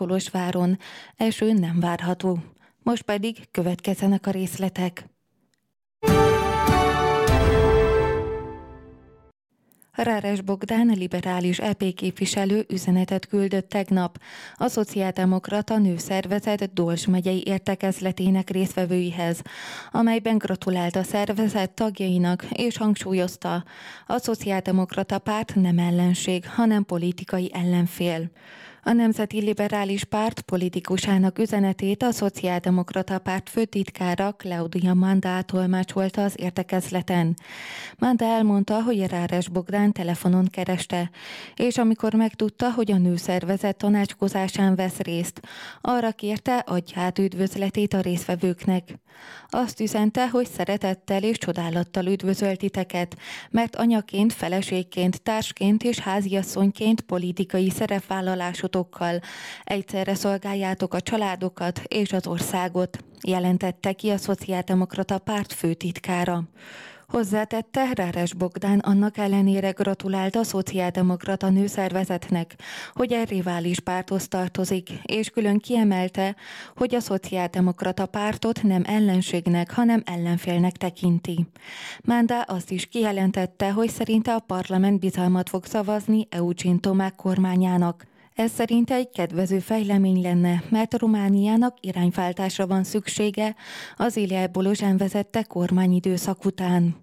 Kolozsváron. Eső nem várható. Most pedig következzenek a részletek. Ráres Bogdán, liberális EP képviselő üzenetet küldött tegnap a Szociáldemokrata Nőszervezet Dolzs megyei értekezletének résztvevőihez, amelyben gratulált a szervezet tagjainak és hangsúlyozta, a Szociáldemokrata párt nem ellenség, hanem politikai ellenfél. A Nemzeti Liberális Párt politikusának üzenetét a Szociáldemokrata Párt főtitkára Claudia Manda tolmácsolta az értekezleten. Manda elmondta, hogy Ráres Bogdán telefonon kereste, és amikor megtudta, hogy a nőszervezet tanácskozásán vesz részt, arra kérte, adja át üdvözletét a résztvevőknek. Azt üzente, hogy szeretettel és csodálattal üdvözöl titeket, mert anyaként, feleségként, társként és háziasszonyként politikai szerepvállalásotokkal egyszerre szolgáljátok a családokat és az országot, jelentette ki a Szociáldemokrata Párt főtitkára. Hozzátette, Ráres Bogdán annak ellenére gratulált a Szociáldemokrata Nőszervezetnek, hogy a rivális párthoz tartozik, és külön kiemelte, hogy a Szociáldemokrata Pártot nem ellenségnek, hanem ellenfélnek tekinti. Manda azt is kijelentette, hogy szerinte a parlament bizalmat fog szavazni Eugene Tomák kormányának. Ez szerint egy kedvező fejlemény lenne, mert Romániának irányváltásra van szüksége az Ilja Bolozsán vezette kormányidőszak után.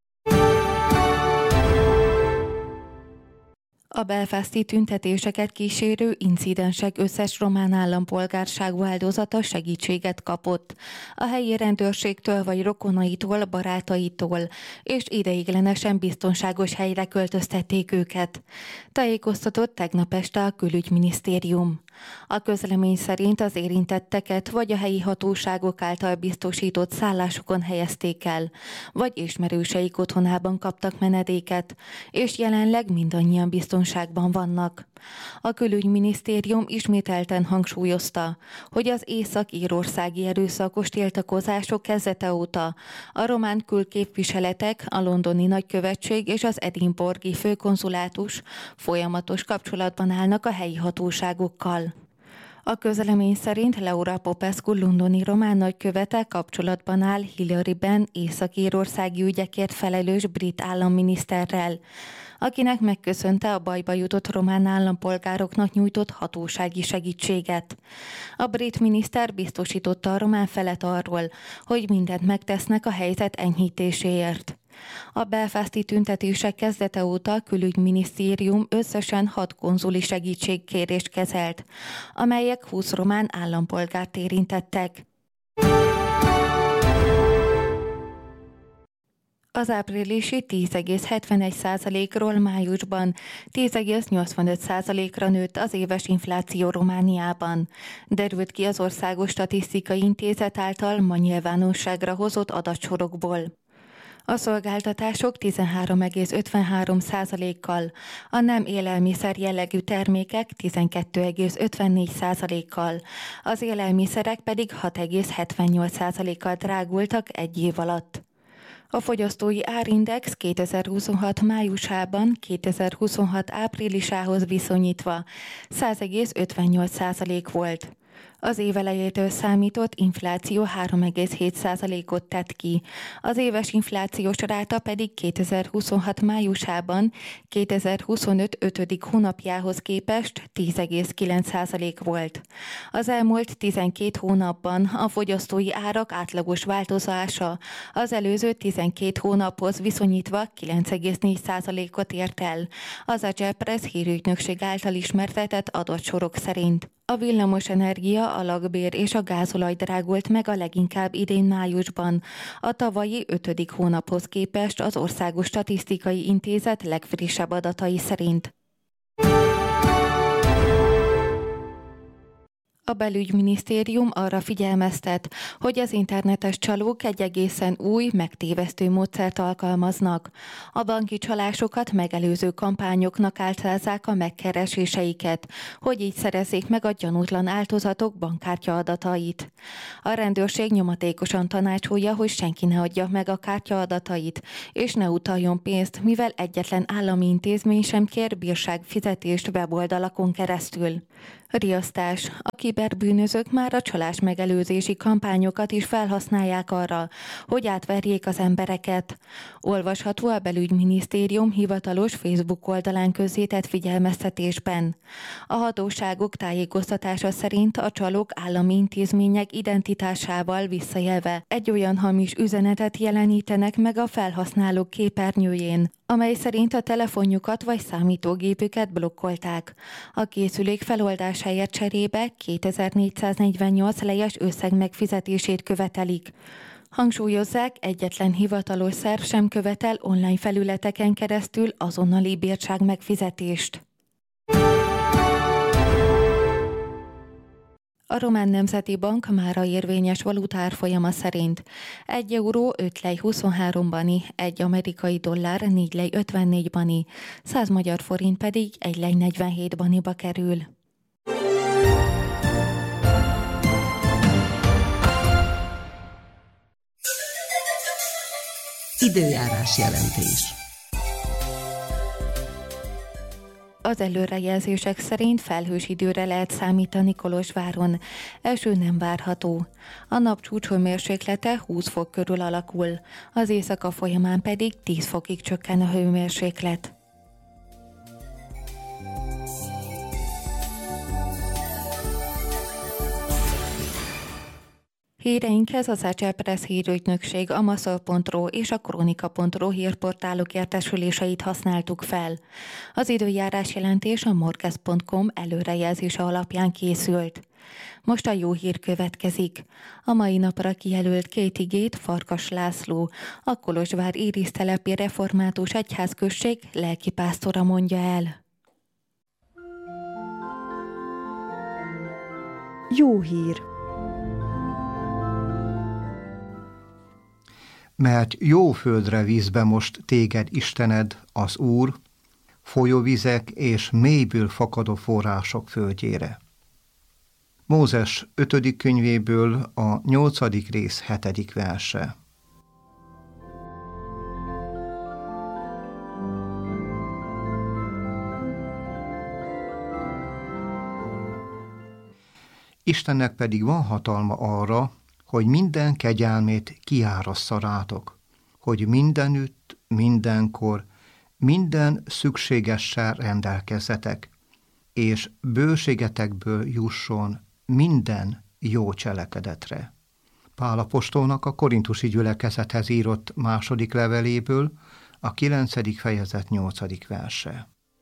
A belfasti tüntetéseket kísérő incidensek összes román állampolgárságú áldozata segítséget kapott. A helyi rendőrségtől vagy rokonaitól, barátaitól, és ideiglenesen biztonságos helyre költöztették őket. Tájékoztatott tegnap este a Külügyminisztérium. A közlemény szerint az érintetteket vagy a helyi hatóságok által biztosított szállásokon helyezték el, vagy ismerőseik otthonában kaptak menedéket, és jelenleg mindannyian biztonságban vannak. A Külügyminisztérium ismételten hangsúlyozta, hogy az észak-írországi erőszakos tiltakozások kezdete óta a román külképviseletek, a londoni nagykövetség és az edinburghi főkonzulátus folyamatos kapcsolatban állnak a helyi hatóságokkal. A közlemény szerint Laura Popescu londoni román nagykövete kapcsolatban áll Hillary Benn észak-írországi ügyekért felelős brit államminiszterrel, akinek megköszönte a bajba jutott román állampolgároknak nyújtott hatósági segítséget. A brit miniszter biztosította a román felet arról, hogy mindent megtesznek a helyzet enyhítéséért. A belfasti tüntetések kezdete óta a Külügyminisztérium összesen 6 konzuli segítségkérést kezelt, amelyek 20 román állampolgárt érintettek. Az áprilisi 10,71%-ról májusban 10,85%-ra nőtt az éves infláció Romániában. Derült ki az Országos Statisztikai Intézet által ma nyilvánosságra hozott adatsorokból. A szolgáltatások 13,53%-kal, a nem élelmiszer jellegű termékek 12,54%-kal, az élelmiszerek pedig 6,78%-kal drágultak egy év alatt. A fogyasztói árindex 2026 májusában 2026 áprilisához viszonyítva 100,58% volt. Az év elejétől számított infláció 3,7%-ot tett ki, az éves inflációs ráta pedig 2026 májusában 2025 5. hónapjához képest 10,9% volt. Az elmúlt 12 hónapban a fogyasztói árak átlagos változása az előző 12 hónaphoz viszonyítva 9,4%-ot ért el, az Agepress hírügynökség által ismertetett adatsorok szerint. A villamosenergia, a lakbér és a gázolaj drágult meg a leginkább idén májusban, a tavalyi 5. hónaphoz képest az Országos Statisztikai Intézet legfrissebb adatai szerint. A belügyminisztérium arra figyelmeztet, hogy az internetes csalók egy egészen új, megtévesztő módszert alkalmaznak. A banki csalásokat megelőző kampányoknak álcázzák a megkereséseiket, hogy így szerezzék meg a gyanútlan áldozatok bankkártya adatait. A rendőrség nyomatékosan tanácsolja, hogy senki ne adja meg a kártya adatait, és ne utaljon pénzt, mivel egyetlen állami intézmény sem kér bírságfizetést weboldalakon keresztül. Riasztás. A kiberbűnözők már a csalás megelőzési kampányokat is felhasználják arra, hogy átverjék az embereket. Olvasható a Belügyminisztérium hivatalos Facebook oldalán közzétett figyelmeztetésben. A hatóságok tájékoztatása szerint a csalók állami intézmények identitásával visszajelve egy olyan hamis üzenetet jelenítenek meg a felhasználók képernyőjén, amely szerint a telefonjukat vagy számítógépüket blokkolták. A készülék feloldásáért cserébe 2448 lejes összeg megfizetését követelik. Hangsúlyozzák, egyetlen hivatalos szerv sem követel online felületeken keresztül azonnali bírság megfizetést. A Román Nemzeti Bank mára érvényes valutárfolyama szerint 1 euró 5 lej 23 bani, 1 amerikai dollár 4 lej 54 bani, 100 magyar forint pedig 1 lej 47 baniba kerül. Időjárás jelentés. Az előrejelzések szerint felhős időre lehet számítani Kolozsváron. Eső nem várható. A nap csúcshőmérséklete 20 fok körül alakul, az éjszaka folyamán pedig 10 fokig csökken a hőmérséklet. Híreinkhez az Ácsel Press hírügynökség, a Maszal.ro és a Kronika.ro hírportálok értesüléseit használtuk fel. Az időjárás jelentés a morkez.com előrejelzése alapján készült. Most a jó hír következik. A mai napra kijelölt két igét Farkas László, a Kolozsvár Érisztelepi Református Egyházközség lelkipásztora mondja el. Jó hír! Mert jó földre vízbe most téged Istened, az Úr, folyóvizek és mélyből fakadó források földjére. Mózes 5. könyvéből a 8. rész 7. verse. Istennek pedig van hatalma arra, hogy minden kegyelmét kiárassza rátok, hogy mindenütt, mindenkor, minden szükségessel rendelkezzetek, és bőségetekből jusson minden jó cselekedetre. Pál apostolnak a korintusi gyülekezethez írott 2. leveléből, a 9. fejezet 8. verse.